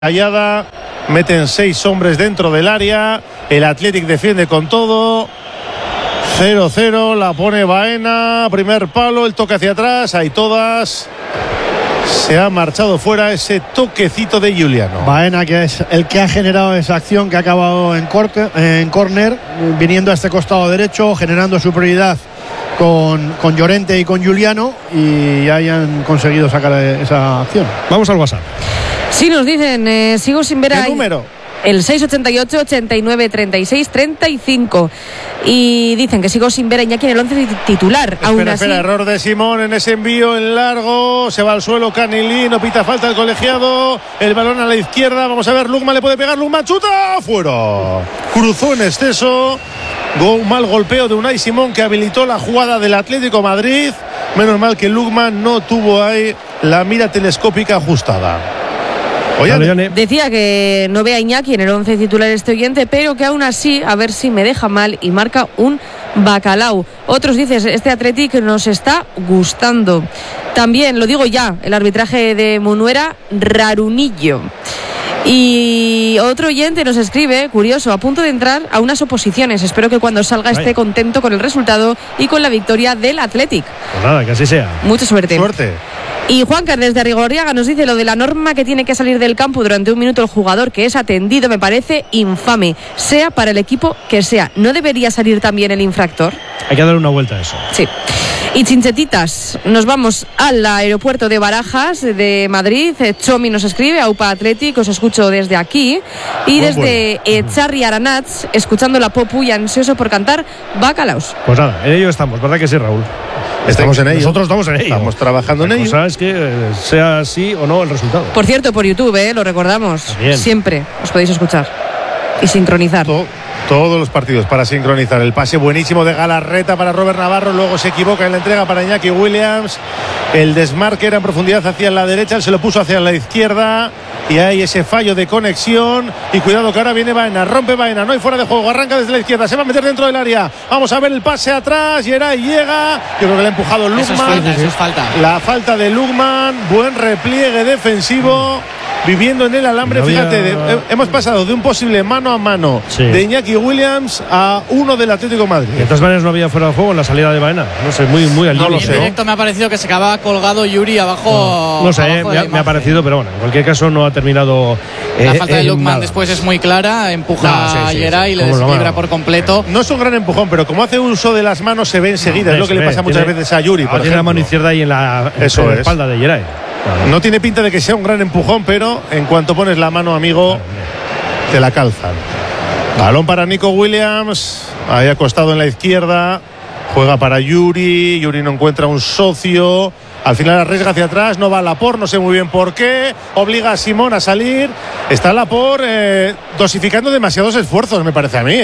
Callada, meten 6 hombres dentro del área, el Athletic defiende con todo, 0-0, la pone Baena, primer palo, el toque hacia atrás, hay todas, se ha marchado fuera ese toquecito de Giuliano. Baena, que es el que ha generado esa acción que ha acabado en córner, viniendo a este costado derecho, generando superioridad con Llorente y con Giuliano, y hayan conseguido sacar esa acción. Vamos al WhatsApp. Sí, nos dicen, sigo sin ver ¿Qué número? El 688 89 36 35. Y dicen que sigo sin ver a Iñaki en el 11 titular. Espera, error de Simón en ese envío en largo. Se va al suelo Canilí, no pita falta el colegiado. El balón a la izquierda. Vamos a ver, Lukman le puede pegar. Lukman chuta. Fuera. Cruzó en exceso. Un mal golpeo de Unai Simón que habilitó la jugada del Atlético Madrid. Menos mal que Lukman no tuvo ahí la mira telescópica ajustada. Decía que no ve a Iñaki en el 11 titular este oyente, pero que aún así, a ver si me deja mal, y marca un bacalao. Otros dicen, este Athletic nos está gustando. También, lo digo ya, el arbitraje de Munuera, rarunillo. Y otro oyente nos escribe, curioso, a punto de entrar a unas oposiciones. Espero que cuando salga esté contento con el resultado y con la victoria del Athletic. Pues nada, que así sea. Mucha suerte. Suerte. Y Juancar desde Arrigorriaga nos dice lo de la norma que tiene que salir del campo durante un minuto el jugador que es atendido, me parece infame, sea para el equipo que sea. ¿No debería salir también el infractor? Hay que darle una vuelta a eso. Sí. Y chinchetitas, nos vamos al aeropuerto de Barajas de Madrid. Chomi nos escribe, Aupa Athletic, os escucho desde aquí. Y desde Echarri Aranats, escuchando la Popu y ansioso por cantar Bacalaos. Pues nada, en ello estamos, ¿verdad que sí, Raúl? Estamos en ello. Nosotros estamos en ello. Estamos trabajando en ello. La cosa es que sea así o no el resultado. Por cierto, por YouTube, lo recordamos. Bien. Siempre os podéis escuchar y sincronizar. Todos los partidos para sincronizar. El pase buenísimo de Galarreta para Robert Navarro. Luego se equivoca en la entrega para Iñaki Williams. El desmarque era en profundidad hacia la derecha. Él se lo puso hacia la izquierda. Y hay ese fallo de conexión. Y cuidado que ahora viene Baena. Rompe Baena. No hay fuera de juego. Arranca desde la izquierda. Se va a meter dentro del área. Vamos a ver el pase atrás. Geray llega. Yo creo que le ha empujado Lukman. Eso es falta. La falta de Lukman. Buen repliegue defensivo. Viviendo en el alambre, no había... fíjate, hemos pasado de un posible mano a mano de Iñaki Williams a uno del Atlético de Madrid. De todas maneras no había fuera de juego en la salida de Baena. No sé, muy al límite. No lo sé. En directo me ha parecido que se quedaba colgado Yuri abajo. No sé, me ha parecido, pero bueno, en cualquier caso no ha terminado. La falta de Lukman después es muy clara, empuja a Geray y le desequilibra por completo. No es un gran empujón, pero como hace uso de las manos se ve enseguida, es lo que le pasa muchas veces a Yuri. Tiene la mano izquierda ahí en la espalda de Geray. No tiene pinta de que sea un gran empujón, pero en cuanto pones la mano, amigo, te la calzan. Balón para Nico Williams, ahí acostado en la izquierda, juega para Yuri. Yuri no encuentra un socio, al final arriesga hacia atrás, no va a Laporte, no sé muy bien por qué, obliga a Simón a salir. Está Laporte dosificando demasiados esfuerzos, me parece a mí,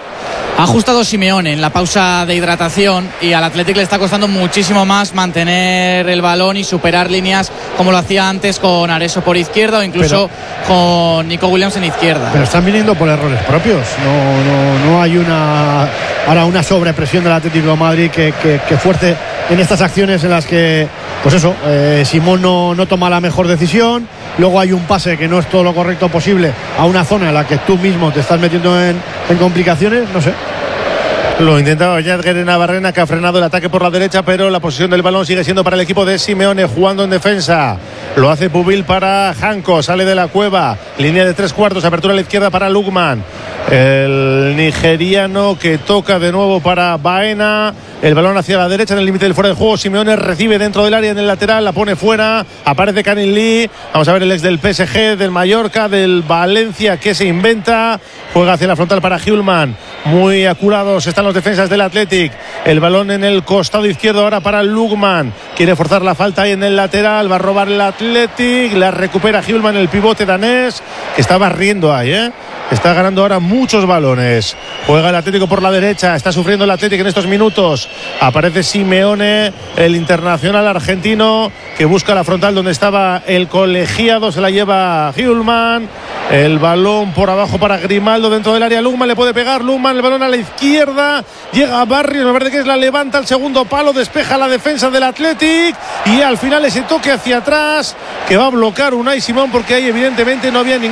Ha ajustado Simeone en la pausa de hidratación y al Athletic le está costando muchísimo más mantener el balón y superar líneas como lo hacía antes con Areso por izquierda o incluso con Nico Williams en izquierda. Pero están viniendo por errores propios. No hay una sobrepresión del Atlético de Madrid que fuerce en estas acciones en las que, pues eso, Simón no toma la mejor decisión. Luego hay un pase que no es todo lo correcto posible a una zona en la que tú mismo te estás metiendo en complicaciones, no sé. Lo intentaba Yadger en Navarrena, que ha frenado el ataque por la derecha, pero la posición del balón sigue siendo para el equipo de Simeone, jugando en defensa. Lo hace Pubil para Janko, sale de la cueva, línea de 3/4, apertura a la izquierda para Lukman. El nigeriano que toca de nuevo para Baena. El balón hacia la derecha en el límite del fuera de juego. Simeone recibe dentro del área en el lateral, la pone fuera. Aparece Canilí. Vamos a ver el ex del PSG, del Mallorca, del Valencia, que se inventa. Juega hacia la frontal para Giuliano. Muy acurados están los defensas del Athletic. El balón en el costado izquierdo ahora para Lukman. Quiere forzar la falta ahí en el lateral. Va a robar el Athletic. La recupera Giuliano, el pivote danés, que está barriendo ahí, Está ganando ahora muchos balones. Juega el Atlético por la derecha. Está sufriendo el Atlético en estos minutos. Aparece Simeone, el internacional argentino, que busca la frontal donde estaba el colegiado. Se la lleva Giuliano. El balón por abajo para Grimaldo dentro del área. Lukman le puede pegar. Lukman, el balón a la izquierda. Llega a Barrios. Me parece que es la levanta al segundo palo. Despeja la defensa del Athletic. Y al final ese toque hacia atrás que va a bloquear Unai Simón porque ahí evidentemente no había ningún